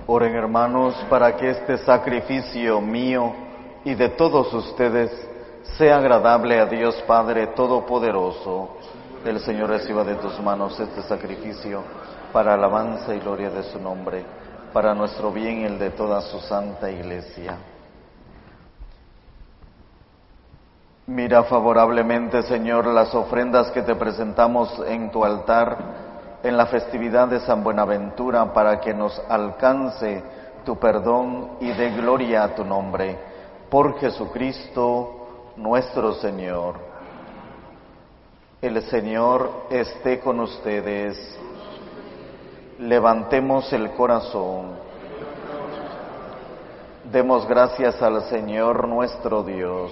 Oren, hermanos, para que este sacrificio mío y de todos ustedes sea agradable a Dios Padre Todopoderoso. El Señor reciba de tus manos este sacrificio para alabanza y gloria de su nombre, para nuestro bien y el de toda su santa Iglesia. Mira favorablemente, Señor, las ofrendas que te presentamos en tu altar en la festividad de San Buenaventura, para que nos alcance tu perdón y dé gloria a tu nombre. Por Jesucristo nuestro Señor. El Señor esté con ustedes. Levantemos el corazón. Demos gracias al Señor nuestro Dios.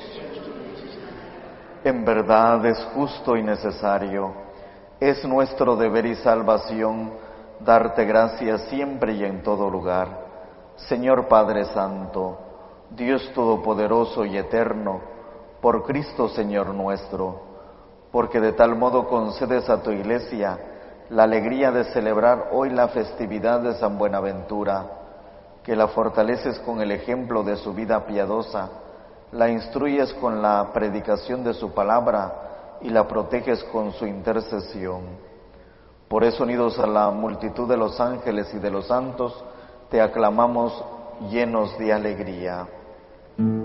En verdad es justo y necesario, es nuestro deber y salvación darte gracias siempre y en todo lugar. Señor Padre Santo, Dios Todopoderoso y Eterno, por Cristo Señor nuestro, porque de tal modo concedes a tu Iglesia la alegría de celebrar hoy la festividad de San Buenaventura, que la fortaleces con el ejemplo de su vida piadosa, la instruyes con la predicación de su palabra y la proteges con su intercesión. Por eso, unidos a la multitud de los ángeles y de los santos, te aclamamos llenos de alegría.